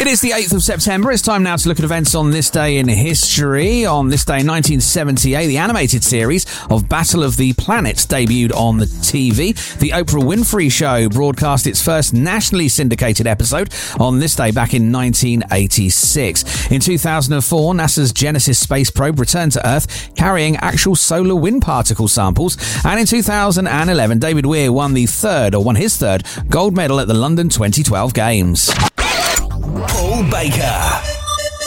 It is the 8th of September. It's time now to look at events on this day in history. On this day in 1978, the animated series of Battle of the Planets debuted on the TV. The Oprah Winfrey Show broadcast its first nationally syndicated episode on this day back in 1986. In 2004, NASA's Genesis space probe returned to Earth carrying actual solar wind particle samples. And in 2011, David Weir won his third gold medal at the London 2012 Games. Paul Baker.